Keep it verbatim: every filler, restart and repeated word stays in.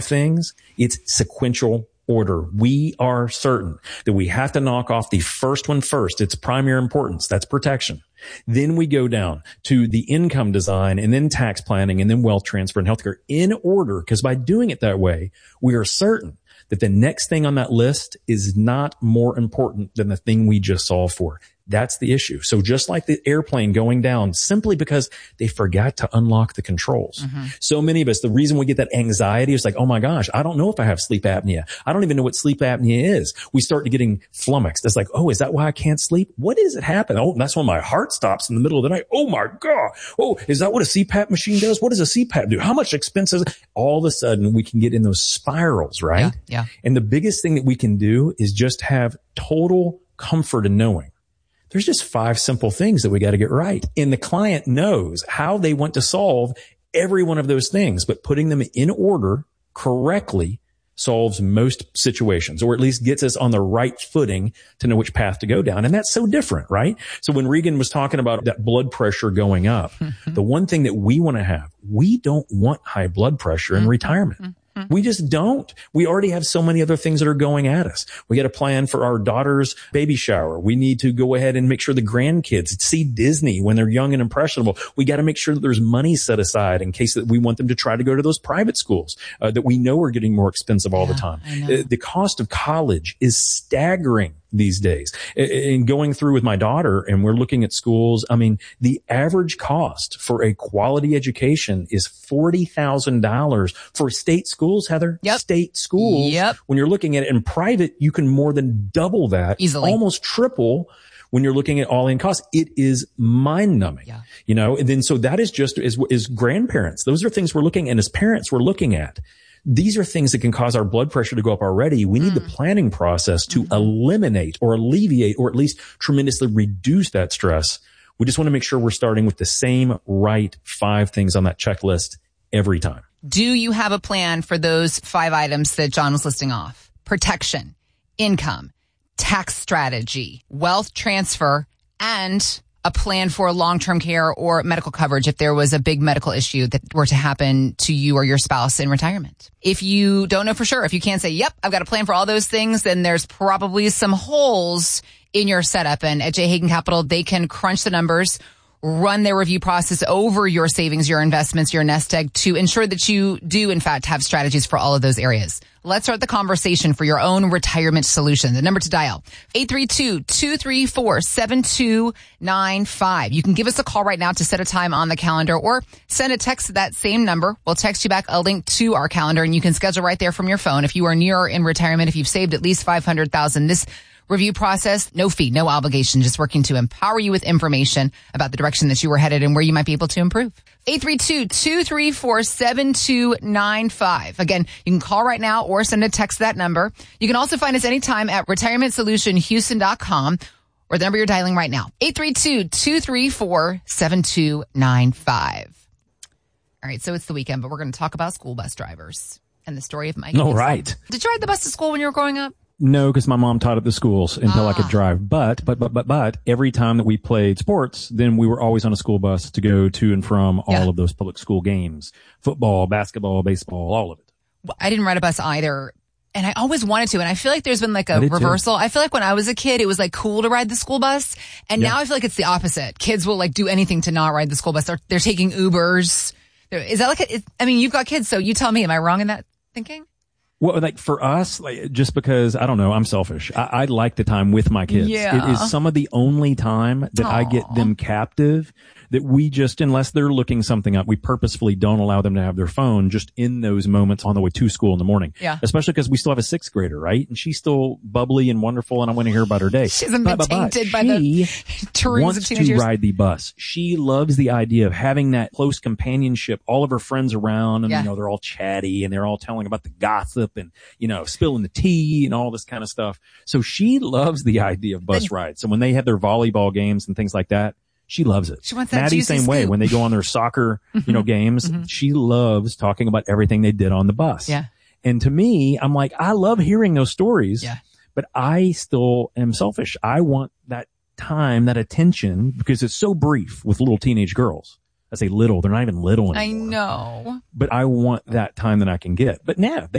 things, it's sequential order. We are certain that we have to knock off the first one first. It's primary importance. That's protection. Then we go down to the income design and then tax planning and then wealth transfer and healthcare in order. Because by doing it that way, we are certain that the next thing on that list is not more important than the thing we just solved for. That's the issue. So just like the airplane going down simply because they forgot to unlock the controls. Mm-hmm. So many of us, the reason we get that anxiety is like, oh my gosh, I don't know if I have sleep apnea. I don't even know what sleep apnea is. We start to getting flummoxed. It's like, oh, is that why I can't sleep? What does it happen? Oh, that's when my heart stops in the middle of the night. Oh my God. Oh, is that what a C PAP machine does? What does a C PAP do? How much expense is it? All of a sudden we can get in those spirals, right? Yeah, yeah. And the biggest thing that we can do is just have total comfort in knowing there's just five simple things that we got to get right. And the client knows how they want to solve every one of those things, but putting them in order correctly solves most situations, or at least gets us on the right footing to know which path to go down. And that's so different, right? So when Regan was talking about that blood pressure going up, mm-hmm. the one thing that we want to have, we don't want high blood pressure in mm-hmm. retirement. Mm-hmm. We just don't. We already have so many other things that are going at us. We got to plan for our daughter's baby shower. We need to go ahead and make sure the grandkids see Disney when they're young and impressionable. We got to make sure that there's money set aside in case that we want them to try to go to those private schools uh, that we know are getting more expensive all yeah, the time. Uh, the cost of college is staggering these days. And going through with my daughter and we're looking at schools, I mean, the average cost for a quality education is forty thousand dollars for state schools, Heather. Yep. State schools. Yep. When you're looking at it in private, you can more than double that. Easily. Almost triple when you're looking at all in costs. It is mind numbing. Yeah. You know, and then so that is just as, as grandparents. Those are things we're looking at, and as parents we're looking at. These are things that can cause our blood pressure to go up already. We need mm. the planning process to mm-hmm. eliminate or alleviate or at least tremendously reduce that stress. We just want to make sure we're starting with the same right five things on that checklist every time. Do you have a plan for those five items that John was listing off? Protection, income, tax strategy, wealth transfer, and a plan for long-term care or medical coverage if there was a big medical issue that were to happen to you or your spouse in retirement. If you don't know for sure, if you can't say, yep, I've got a plan for all those things, then there's probably some holes in your setup. And at J. Hagan Capital, they can crunch the numbers, run their review process over your savings, your investments, your nest egg to ensure that you do, in fact, have strategies for all of those areas. Let's start the conversation for your own retirement solution. The number to dial, eight three two, two three four, seven two nine five. You can give us a call right now to set a time on the calendar or send a text to that same number. We'll text you back a link to our calendar and you can schedule right there from your phone. If you are near or in retirement, if you've saved at least five hundred thousand dollars, this review process, no fee, no obligation, just working to empower you with information about the direction that you were headed and where you might be able to improve. eight three two, two three four, seven two nine five. Again, you can call right now or send a text to that number. You can also find us anytime at retirement solution houston dot com or the number you're dialing right now, eight three two, two three four, seven two nine five. All right, so it's the weekend, but we're going to talk about school bus drivers and the story of Mike. All right. Did you ride the bus to school when you were growing up? No, because my mom taught at the schools until ah. I could drive. But, but, but, but, but every time that we played sports, then we were always on a school bus to go to and from all yeah. of those public school games. Football, basketball, baseball, all of it. Well, I didn't ride a bus either. And I always wanted to. And I feel like there's been like a I reversal. Too. I feel like when I was a kid, it was like cool to ride the school bus. And yeah. now I feel like it's the opposite. Kids will like do anything to not ride the school bus. They're, they're taking Ubers. Is that like a, I mean, you've got kids, so you tell me, am I wrong in that thinking? Well, like for us, like, just because, I don't know, I'm selfish. I, I like the time with my kids. Yeah. It is some of the only time that Aww. I get them captive that we just, unless they're looking something up, we purposefully don't allow them to have their phone just in those moments on the way to school in the morning. Yeah. Especially because we still have a sixth grader, right? And she's still bubbly and wonderful and I want to hear about her day. She hasn't been but, but, tainted but by the she wants to ride the bus. She loves the idea of having that close companionship, all of her friends around and, yeah. you know, they're all chatty and they're all telling about the gossip and, you know, spilling the tea and all this kind of stuff. So she loves the idea of bus rides. So when they have their volleyball games and things like that, she loves it. She wants that Maddie, same scoop. way. When they go on their soccer, you know, games, mm-hmm. she loves talking about everything they did on the bus. Yeah. And to me, I'm like, I love hearing those stories, yeah. but I still am selfish. I want that time, that attention, because it's so brief with little teenage girls. I say little, they're not even little anymore. I know. But I want that time that I can get. But now,